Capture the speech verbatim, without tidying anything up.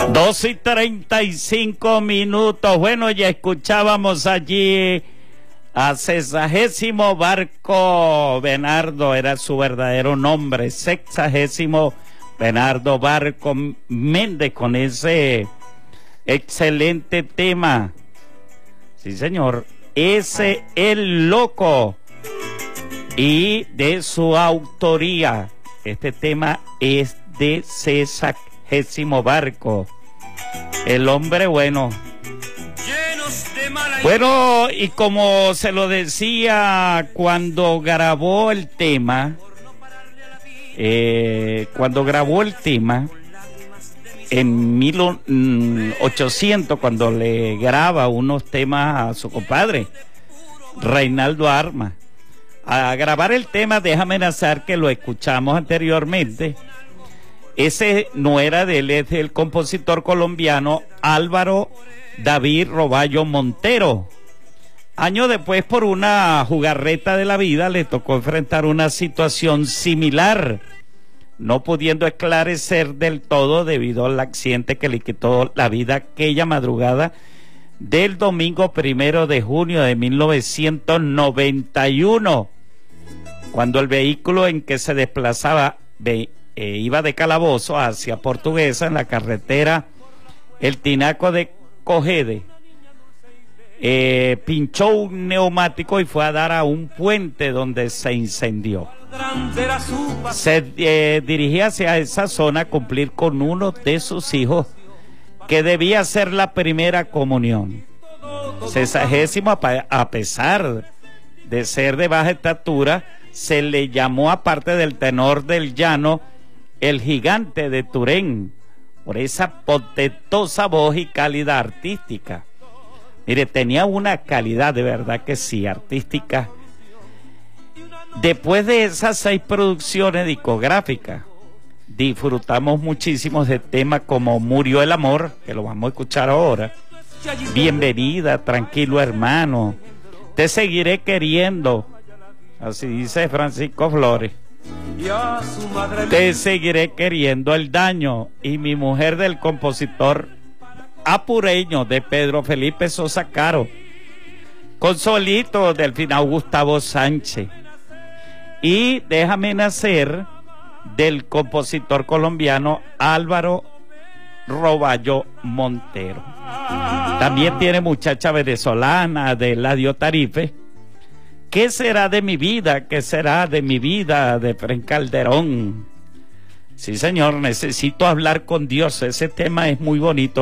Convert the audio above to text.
Dos y treinta y cinco minutos. Bueno, ya escuchábamos allí a Sexagésimo Barco Bernardo, era su verdadero nombre, Sexagésimo Bernardo Barco Méndez, con ese excelente tema. Sí, señor, ese El Loco, y de su autoría. Este tema es de Sexagésimo Barco, el hombre bueno. Bueno, y como se lo decía cuando grabó el tema, eh, cuando grabó el tema en mil ochocientos, cuando le graba unos temas a su compadre Reinaldo Armas, a grabar el tema Déjame Nacer, que lo escuchamos anteriormente, ese no era de él, es del compositor colombiano Álvaro David Roballo Montero. Años después, por una jugarreta de la vida, le tocó enfrentar una situación similar, no pudiendo esclarecer del todo debido al accidente que le quitó la vida aquella madrugada del domingo primero de junio de mil novecientos noventa y uno, cuando el vehículo en que se desplazaba eh, iba de Calabozo hacia Portuguesa en la carretera El Tinaco de Cogede. Eh, pinchó un neumático y fue a dar a un puente donde se incendió. Se eh, dirigía hacia esa zona a cumplir con uno de sus hijos, que debía ser la primera comunión. Sexagésimo, a pesar de ser de baja estatura, se le llamó, aparte del tenor del llano, el gigante de Turén, por esa potentosa voz y calidad artística. Mire, tenía una calidad, de verdad que sí, artística. Después de esas seis producciones discográficas, disfrutamos muchísimo de temas como Murió el Amor, que lo vamos a escuchar ahora, Bienvenida, Tranquilo Hermano, Te Seguiré Queriendo, así dice Francisco Flores, Te Seguiré Queriendo, El Daño, y Mi Mujer, del compositor apureño de Pedro Felipe Sosa Caro, Consolito del final Gustavo Sánchez, y Déjame Nacer del compositor colombiano Álvaro Roballo Montero. También tiene Muchacha Venezolana de Eladio Tarife, ¿Qué será de mi vida? ¿Qué será de mi vida? de Fren Calderón. Sí, señor, Necesito hablar con Dios. Ese tema es muy bonito.